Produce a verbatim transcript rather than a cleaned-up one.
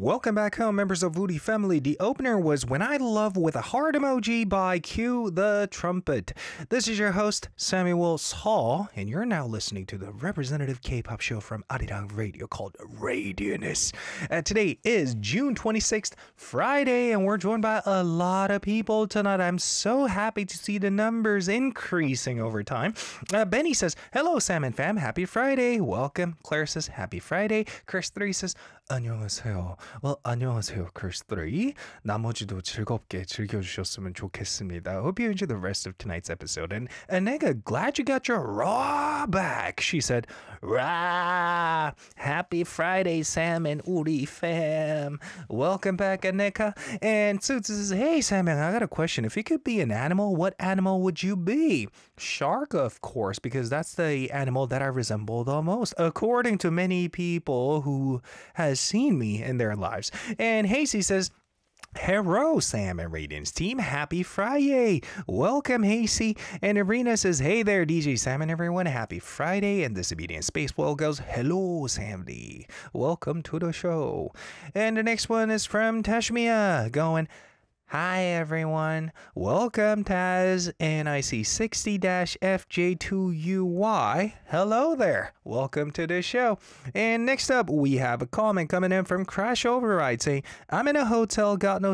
Welcome back home, members of Woody Family. The opener was When I Love with a Heart Emoji by Cue the Trumpet. This is your host, Samuel Hall, and you're now listening to the representative K-pop show from Arirang Radio called Radianess. Uh, today is June twenty-sixth, Friday, and we're joined by a lot of people tonight. I'm so happy to see the numbers increasing over time. Uh, Benny says, hello, Sam and fam. Happy Friday. Welcome. Claire says, happy Friday. Chris three says, 안녕하세요. Well, 안녕하세요, Chris three. 나머지도 즐겁게 즐겨주셨으면 좋겠습니다. Hope you enjoy the rest of tonight's episode. And Anega, glad you got your raw back. She said, rah! Happy Friday, Sam and Uri fam. Welcome back, Aneka. And Suits says, hey, Sam, I got a question. If you could be an animal, what animal would you be? Shark, of course, because that's the animal that I resemble the most, according to many people who has seen me in their lives. And Hasey says, hello, Sam and Radiance team. Happy Friday. Welcome, Hasey. And Irina says, hey there, D J Sam and everyone. Happy Friday. And this obedient space whale goes, hello, Samdy. Welcome to the show. And the next one is from Tashmia going, hi everyone, welcome Taz, and I see sixty F J two U Y, hello there, welcome to the show. And next up we have a comment coming in from Crash Override saying, I'm in a hotel, got no